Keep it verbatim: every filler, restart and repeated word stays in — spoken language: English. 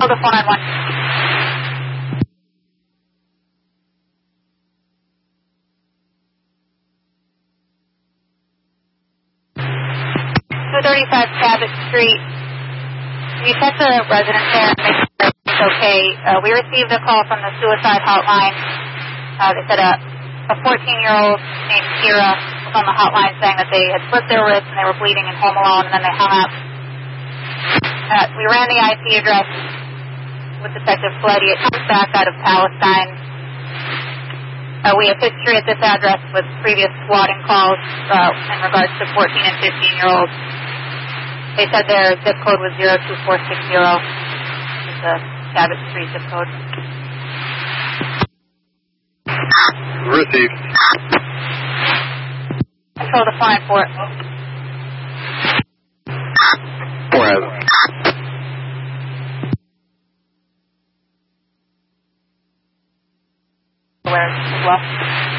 Hold the four nine one. two thirty-five Cabot Street. We checked the residence there and make sure it's okay. Uh, we received a call from the suicide hotline. Uh, they said a, a fourteen-year-old named Kira was on the hotline saying that they had slit their wrists and they were bleeding and home alone, and then they hung up. Uh, we ran the I P address with Detective Fleddy. It comes back out of Palestine. Uh, we have history at this address with previous swatting calls uh, in regards to fourteen and fifteen-year-olds. They said their zip code was zero two four six zero. It's the Cabot Street zip code. Received. Control to flying for it. Four has. Where as well.